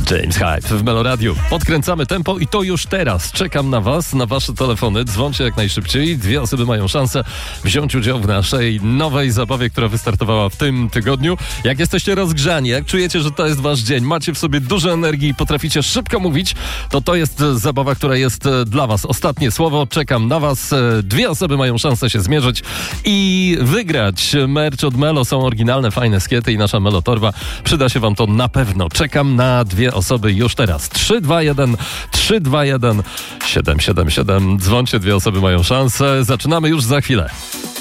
James Hype w Meloradiu. Podkręcamy tempo i to już teraz. Czekam na was, na wasze telefony. Dzwońcie jak najszybciej. 2 osoby mają szansę wziąć udział w naszej nowej zabawie, która wystartowała w tym tygodniu. Jak jesteście rozgrzani, jak czujecie, że to jest wasz dzień, macie w sobie dużo energii i potraficie szybko mówić, to jest zabawa, która jest dla was. Ostatnie słowo. Czekam na was. 2 osoby mają szansę się zmierzyć i wygrać merch od Melo. Są oryginalne, fajne skiety i nasza Melo torba. Przyda się wam to na pewno. Czekam na 2 osoby już teraz. 321 777. Dzwońcie, 2 osoby mają szansę. Zaczynamy już za chwilę.